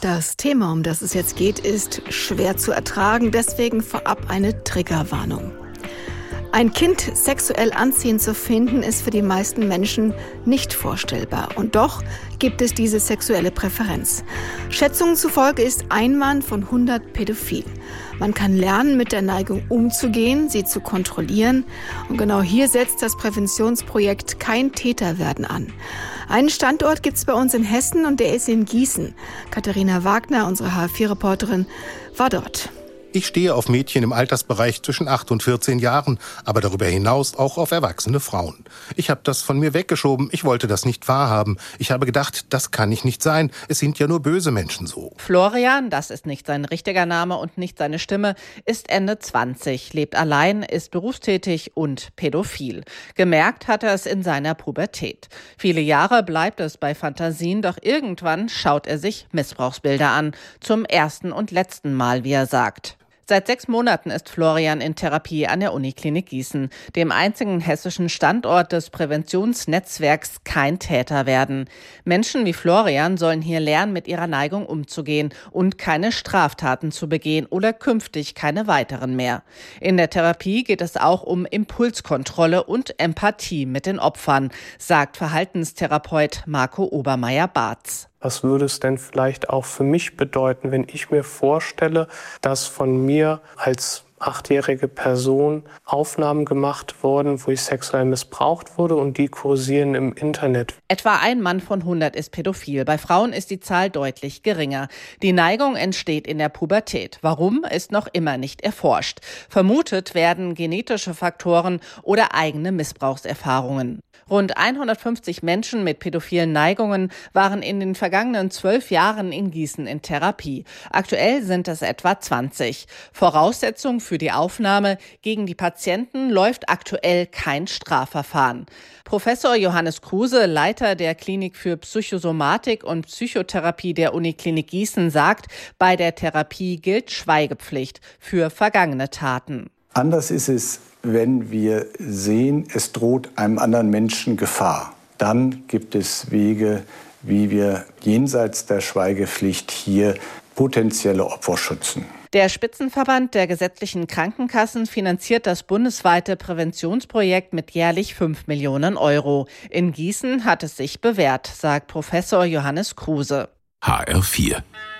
Das Thema, um das es jetzt geht, ist schwer zu ertragen, deswegen vorab eine Triggerwarnung. Ein Kind sexuell anziehend zu finden, ist für die meisten Menschen nicht vorstellbar. Und doch gibt es diese sexuelle Präferenz. Schätzungen zufolge ist ein Mann von 100 pädophil. Man kann lernen, mit der Neigung umzugehen, sie zu kontrollieren. Und genau hier setzt das Präventionsprojekt Kein Täter werden an. Einen Standort gibt es bei uns in Hessen und der ist in Gießen. Katharina Wagner, unsere HR4-Reporterin, war dort. Ich stehe auf Mädchen im Altersbereich zwischen 8 und 14 Jahren, aber darüber hinaus auch auf erwachsene Frauen. Ich habe das von mir weggeschoben, ich wollte das nicht wahrhaben. Ich habe gedacht, das kann ich nicht sein, es sind ja nur böse Menschen so. Florian, das ist nicht sein richtiger Name und nicht seine Stimme, ist Ende 20, lebt allein, ist berufstätig und pädophil. Gemerkt hat er es in seiner Pubertät. Viele Jahre bleibt es bei Fantasien, doch irgendwann schaut er sich Missbrauchsbilder an. Zum ersten und letzten Mal, wie er sagt. Seit 6 Monaten ist Florian in Therapie an der Uniklinik Gießen, dem einzigen hessischen Standort des Präventionsnetzwerks Kein Täter werden. Menschen wie Florian sollen hier lernen, mit ihrer Neigung umzugehen und keine Straftaten zu begehen oder künftig keine weiteren mehr. In der Therapie geht es auch um Impulskontrolle und Empathie mit den Opfern, sagt Verhaltenstherapeut Marco Obermeier-Barz. Was würde es denn vielleicht auch für mich bedeuten, wenn ich mir vorstelle, dass von mir als 8-jährige Person Aufnahmen gemacht wurden, wo ich sexuell missbraucht wurde und die kursieren im Internet. Etwa ein Mann von 100 ist pädophil. Bei Frauen ist die Zahl deutlich geringer. Die Neigung entsteht in der Pubertät. Warum, ist noch immer nicht erforscht. Vermutet werden genetische Faktoren oder eigene Missbrauchserfahrungen. Rund 150 Menschen mit pädophilen Neigungen waren in den vergangenen 12 Jahren in Gießen in Therapie. Aktuell sind es etwa 20. Voraussetzung für die Aufnahme: gegen die Patienten läuft aktuell kein Strafverfahren. Professor Johannes Kruse, Leiter der Klinik für Psychosomatik und Psychotherapie der Uniklinik Gießen, sagt, bei der Therapie gilt Schweigepflicht für vergangene Taten. Anders ist es, wenn wir sehen, es droht einem anderen Menschen Gefahr. Dann gibt es Wege, wie wir jenseits der Schweigepflicht hier potenzielle Opfer schützen. Der Spitzenverband der gesetzlichen Krankenkassen finanziert das bundesweite Präventionsprojekt mit jährlich 5 Millionen Euro. In Gießen hat es sich bewährt, sagt Professor Johannes Kruse. HR4